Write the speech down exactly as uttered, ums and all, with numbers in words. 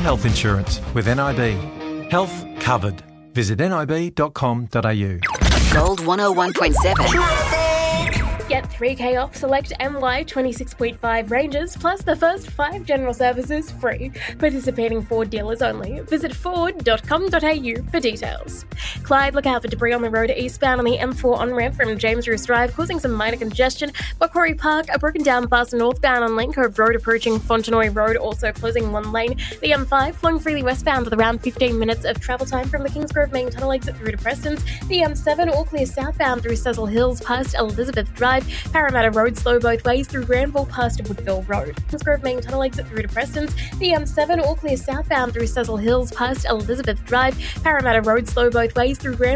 health insurance with N I B. Health covered. Visit nib dot com dot a u. Gold one oh one point seven. Get three k off select M Y twenty-six point five ranges, plus the first five general services free. Participating Ford dealers only. Visit ford dot com dot a u for details. Clyde, look out for debris on the road eastbound on the M four on-ramp from James Roos Drive, causing some minor congestion. Macquarie Park, a broken down bus northbound on Lane Cove Road approaching Fontenoy Road, also closing one lane. The M five flowing freely westbound with around fifteen minutes of travel time from the Kingsgrove main tunnel exit through to Prestons. The M seven all clear southbound through Cecil Hills past Elizabeth Drive. Parramatta Road slow both ways through Granville past Woodville Road. Kingsgrove main tunnel exit through to Prestons. The M seven all clear southbound through Cecil Hills past Elizabeth Drive. Parramatta Road slow both ways through Granville